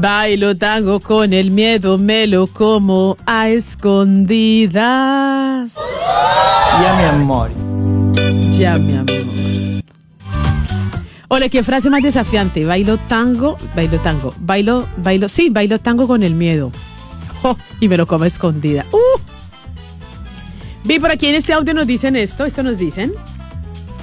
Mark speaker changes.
Speaker 1: Bailo tango con el miedo, me lo como a escondidas.
Speaker 2: Ya, mi amor.
Speaker 1: Ya, mi amor. Ole, qué frase más desafiante. Bailo tango, bailo tango con el miedo. Oh, y me lo como a escondida. Vi por aquí en este audio nos dicen esto nos dicen.